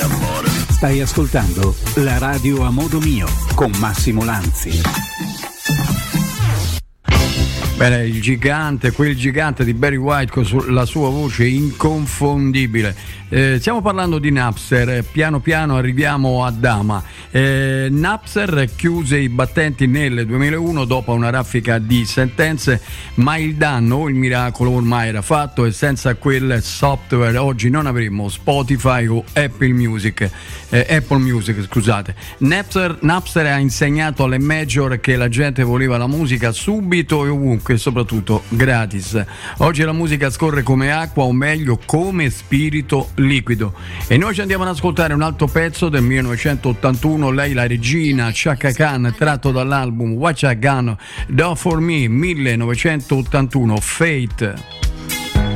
Stai ascoltando la radio a modo mio con Massimo Lanzi. Bene, quel gigante di Barry White con la sua voce inconfondibile. Stiamo parlando di Napster, piano piano arriviamo a Dama. Napster chiuse i battenti nel 2001 dopo una raffica di sentenze, ma il danno o il miracolo ormai era fatto, e senza quel software oggi non avremmo Spotify o Apple Music, scusate. Napster ha insegnato alle major che la gente voleva la musica subito e ovunque, soprattutto gratis. Oggi la musica scorre come acqua, o meglio come spirito liquido, e noi ci andiamo ad ascoltare un altro pezzo del 1981, lei la regina Chaka Khan, tratto dall'album What You Gonna Do For Me 1981, Fate.